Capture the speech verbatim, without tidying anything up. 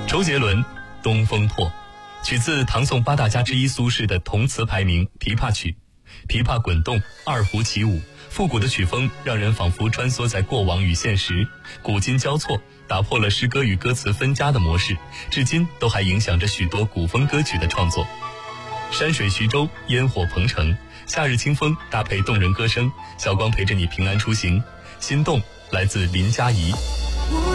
周杰伦《东风破》，取自唐宋八大家之一苏轼的同词排名《琵琶曲》。琵琶滚动，二胡起舞，复古的曲风让人仿佛穿梭在过往与现实，古今交错，打破了诗歌与歌词分家的模式，至今都还影响着许多古风歌曲的创作。山水徐州，烟火鹏城，夏日清风搭配动人歌声，小光陪着你平安出行。心动来自林佳怡。